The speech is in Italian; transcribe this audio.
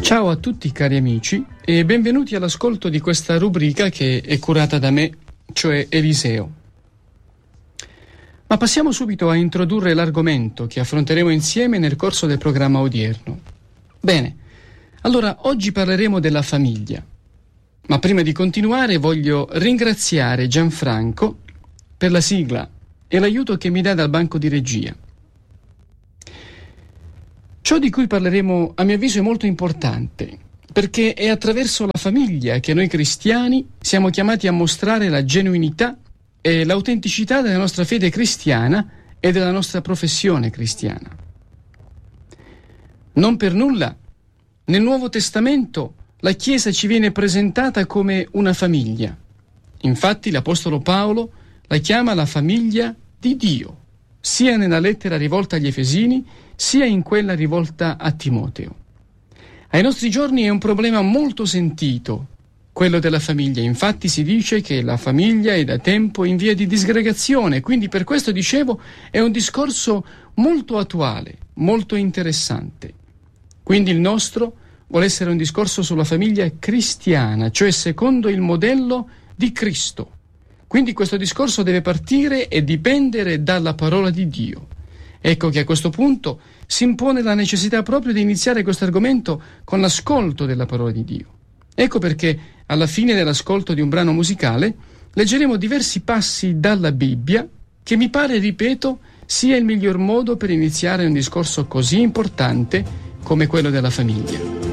Ciao a tutti cari amici e benvenuti all'ascolto di questa rubrica che è curata da me, cioè Eliseo. Ma passiamo subito a introdurre l'argomento che affronteremo insieme nel corso del programma odierno. Bene, allora oggi parleremo della famiglia. Ma prima di continuare voglio ringraziare Gianfranco per la sigla e l'aiuto che mi dà dal banco di regia. Ciò di cui parleremo, a mio avviso, è molto importante, perché è attraverso la famiglia che noi cristiani siamo chiamati a mostrare la genuinità e l'autenticità della nostra fede cristiana e della nostra professione cristiana. Non per nulla, nel Nuovo Testamento la Chiesa ci viene presentata come una famiglia. Infatti l'Apostolo Paolo la chiama la famiglia di Dio, sia nella lettera rivolta agli Efesini, sia in quella rivolta a Timoteo. Ai nostri giorni è un problema molto sentito, quello della famiglia. Infatti si dice che la famiglia è da tempo in via di disgregazione, quindi per questo, dicevo, è un discorso molto attuale, molto interessante. Quindi il nostro vuole essere un discorso sulla famiglia cristiana, cioè secondo il modello di Cristo. Quindi questo discorso deve partire e dipendere dalla parola di Dio. Ecco che a questo punto si impone la necessità proprio di iniziare questo argomento con l'ascolto della parola di Dio. Ecco perché alla fine dell'ascolto di un brano musicale leggeremo diversi passi dalla Bibbia che mi pare, ripeto, sia il miglior modo per iniziare un discorso così importante come quello della famiglia.